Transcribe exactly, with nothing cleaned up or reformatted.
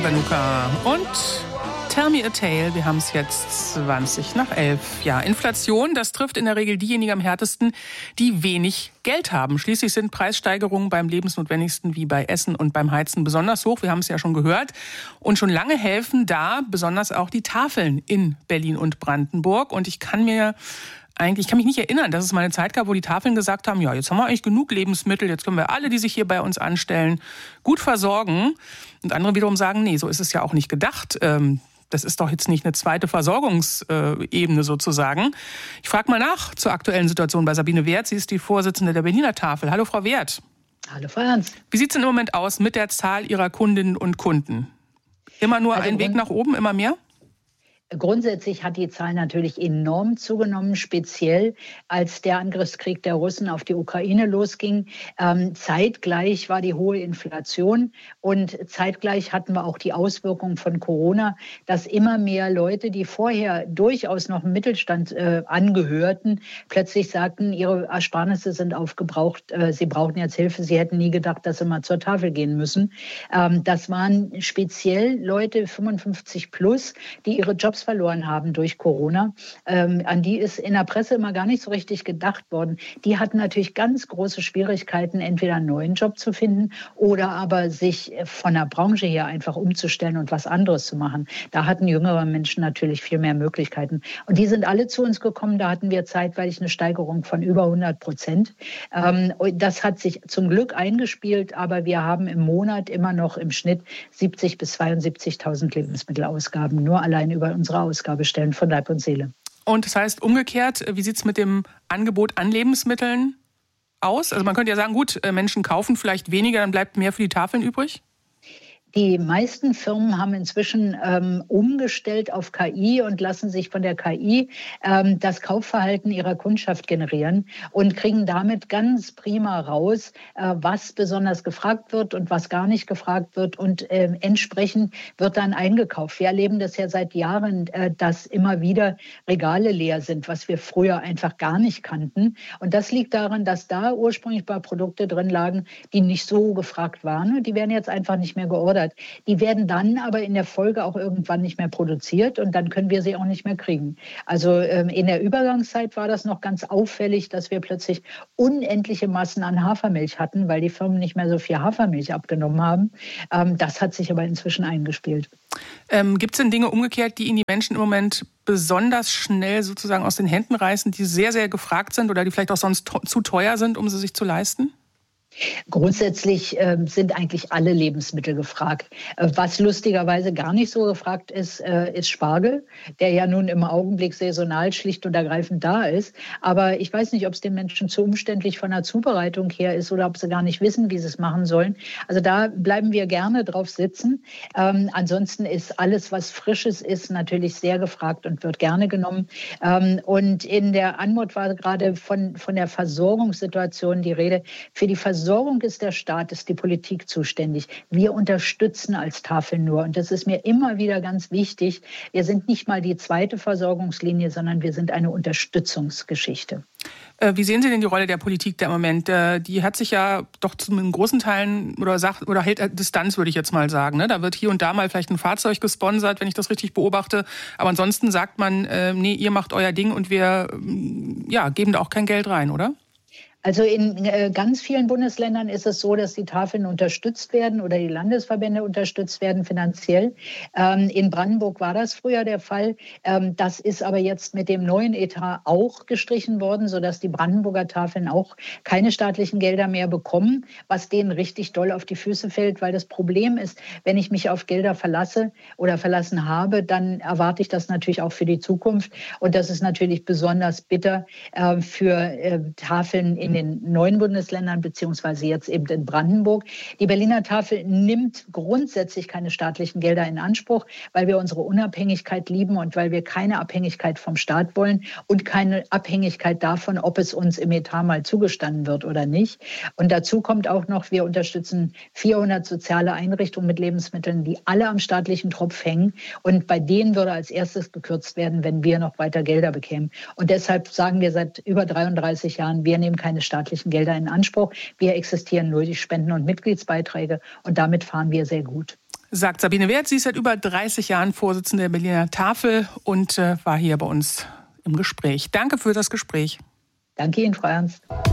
Kiwanuka und Tell Me a Tale. Wir haben es jetzt zwanzig nach elf. Ja, Inflation, das trifft in der Regel diejenigen am härtesten, die wenig Geld haben. Schließlich sind Preissteigerungen beim Lebensnotwendigsten wie bei Essen und beim Heizen besonders hoch. Wir haben es ja schon gehört. Und schon lange helfen da besonders auch die Tafeln in Berlin und Brandenburg. Und ich kann mir Eigentlich, ich kann mich nicht erinnern, dass es mal eine Zeit gab, wo die Tafeln gesagt haben, ja, jetzt haben wir eigentlich genug Lebensmittel, jetzt können wir alle, die sich hier bei uns anstellen, gut versorgen. Und andere wiederum sagen, nee, so ist es ja auch nicht gedacht. Das ist doch jetzt nicht eine zweite Versorgungsebene sozusagen. Ich frage mal nach zur aktuellen Situation bei Sabine Wert. Sie ist die Vorsitzende der Berliner Tafel. Hallo, Frau Wert. Hallo, Frau Ernst. Wie sieht es denn im Moment aus mit der Zahl Ihrer Kundinnen und Kunden? Immer nur also ein Weg nach oben, immer mehr? Grundsätzlich hat die Zahl natürlich enorm zugenommen, speziell als der Angriffskrieg der Russen auf die Ukraine losging. Ähm, zeitgleich war die hohe Inflation und zeitgleich hatten wir auch die Auswirkungen von Corona, dass immer mehr Leute, die vorher durchaus noch im Mittelstand äh, angehörten, plötzlich sagten, ihre Ersparnisse sind aufgebraucht, äh, sie brauchen jetzt Hilfe, sie hätten nie gedacht, dass sie mal zur Tafel gehen müssen. Ähm, das waren speziell Leute fünfundfünfzig plus, die ihre Jobs verloren haben durch Corona. Ähm, an die ist in der Presse immer gar nicht so richtig gedacht worden. Die hatten natürlich ganz große Schwierigkeiten, entweder einen neuen Job zu finden oder aber sich von der Branche her einfach umzustellen und was anderes zu machen. Da hatten jüngere Menschen natürlich viel mehr Möglichkeiten. Und die sind alle zu uns gekommen. Da hatten wir zeitweilig eine Steigerung von über hundert Prozent. Ähm, das hat sich zum Glück eingespielt, aber wir haben im Monat immer noch im Schnitt siebzig bis zweiundsiebzigtausend Lebensmittelausgaben, nur allein über unsere Ausgabe stellen von Leib und Seele. Und das heißt umgekehrt, wie sieht es mit dem Angebot an Lebensmitteln aus? Also man könnte ja sagen, gut, Menschen kaufen vielleicht weniger, dann bleibt mehr für die Tafeln übrig? Die meisten Firmen haben inzwischen ähm, umgestellt auf K I und lassen sich von der K I ähm, das Kaufverhalten ihrer Kundschaft generieren und kriegen damit ganz prima raus, äh, was besonders gefragt wird und was gar nicht gefragt wird. Und äh, entsprechend wird dann eingekauft. Wir erleben das ja seit Jahren, äh, dass immer wieder Regale leer sind, was wir früher einfach gar nicht kannten. Und das liegt daran, dass da ursprünglich mal Produkte drin lagen, die nicht so gefragt waren. Und die werden jetzt einfach nicht mehr geordert. Die werden dann aber in der Folge auch irgendwann nicht mehr produziert und dann können wir sie auch nicht mehr kriegen. Also ähm, in der Übergangszeit war das noch ganz auffällig, dass wir plötzlich unendliche Massen an Hafermilch hatten, weil die Firmen nicht mehr so viel Hafermilch abgenommen haben. Ähm, das hat sich aber inzwischen eingespielt. Ähm, gibt es denn Dinge umgekehrt, die Ihnen die Menschen im Moment besonders schnell sozusagen aus den Händen reißen, die sehr, sehr gefragt sind oder die vielleicht auch sonst to- zu teuer sind, um sie sich zu leisten? Grundsätzlich äh, sind eigentlich alle Lebensmittel gefragt. Äh, was lustigerweise gar nicht so gefragt ist, äh, ist Spargel, der ja nun im Augenblick saisonal schlicht und ergreifend da ist. Aber ich weiß nicht, ob es den Menschen zu umständlich von der Zubereitung her ist oder ob sie gar nicht wissen, wie sie es machen sollen. Also da bleiben wir gerne drauf sitzen. Ähm, ansonsten ist alles, was Frisches ist, natürlich sehr gefragt und wird gerne genommen. Ähm, und in der Anmod war gerade von, von der Versorgungssituation die Rede. Für die Versorgung Versorgung ist der Staat, ist die Politik zuständig. Wir unterstützen als Tafel nur. Und das ist mir immer wieder ganz wichtig. Wir sind nicht mal die zweite Versorgungslinie, sondern wir sind eine Unterstützungsgeschichte. Wie sehen Sie denn die Rolle der Politik da im Moment? Die hat sich ja doch zu einem großen Teilen oder, sagt, oder hält Distanz, würde ich jetzt mal sagen. Da wird hier und da mal vielleicht ein Fahrzeug gesponsert, wenn ich das richtig beobachte. Aber ansonsten sagt man, nee, ihr macht euer Ding und wir ja, geben da auch kein Geld rein, oder? Also in äh, ganz vielen Bundesländern ist es so, dass die Tafeln unterstützt werden oder die Landesverbände unterstützt werden finanziell. Ähm, in Brandenburg war das früher der Fall. Ähm, das ist aber jetzt mit dem neuen Etat auch gestrichen worden, sodass die Brandenburger Tafeln auch keine staatlichen Gelder mehr bekommen, was denen richtig doll auf die Füße fällt, weil das Problem ist, wenn ich mich auf Gelder verlasse oder verlassen habe, dann erwarte ich das natürlich auch für die Zukunft. Und das ist natürlich besonders bitter äh, für äh, Tafeln in den neuen Bundesländern, beziehungsweise jetzt eben in Brandenburg. Die Berliner Tafel nimmt grundsätzlich keine staatlichen Gelder in Anspruch, weil wir unsere Unabhängigkeit lieben und weil wir keine Abhängigkeit vom Staat wollen und keine Abhängigkeit davon, ob es uns im Etat mal zugestanden wird oder nicht. Und dazu kommt auch noch, wir unterstützen vierhundert soziale Einrichtungen mit Lebensmitteln, die alle am staatlichen Tropf hängen. Und bei denen würde als erstes gekürzt werden, wenn wir noch weiter Gelder bekämen. Und deshalb sagen wir seit über dreiunddreißig Jahren, wir nehmen keine staatlichen Gelder in Anspruch. Wir existieren nur durch Spenden und Mitgliedsbeiträge und damit fahren wir sehr gut. sagt Sabine Werth. Sie ist seit über dreißig Jahren Vorsitzende der Berliner Tafel und äh, war hier bei uns im Gespräch. Danke für das Gespräch. Danke Ihnen, Frau Ernst.